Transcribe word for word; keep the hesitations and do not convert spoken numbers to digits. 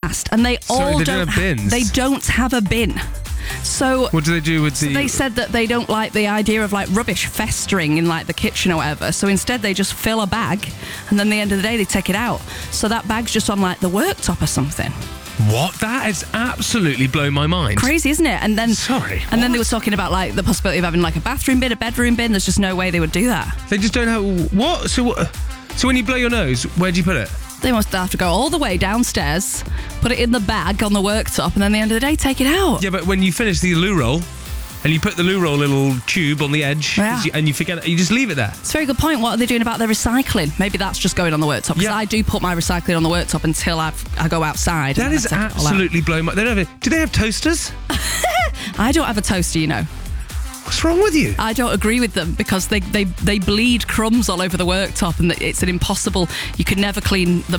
asked, and they Sorry, all they don't. don't have bins. They don't have a bin. So what do they do with so the... they said that they don't like the idea of like rubbish festering in like the kitchen or whatever. So instead they just fill a bag, and then at the end of the day they take it out. So that bag's just on like the worktop or something. What? That is absolutely blown my mind. Crazy, isn't it? And then Sorry, And then what? they were talking about like the possibility of having like a bathroom bin, a bedroom bin. There's just no way they would do that. They just don't have... What? So what? So when you blow your nose, where do you put it? They must have to go all the way downstairs, put it in the bag on the worktop, and then at the end of the day take it out. Yeah, but when you finish the loo roll, and you put the loo roll little tube on the edge, Yeah. you, and you forget it, you just leave it there. It's a very good point. What are they doing about their recycling? Maybe that's just going on the worktop. Because Yeah. I do put my recycling on the worktop until I've, I go outside. That and is then I take it all out. absolutely blown my... They don't have... Do they have toasters? I don't have a toaster, you know. What's wrong with you? I don't agree with them because they, they, they bleed crumbs all over the worktop, and it's an impossible... You could never clean the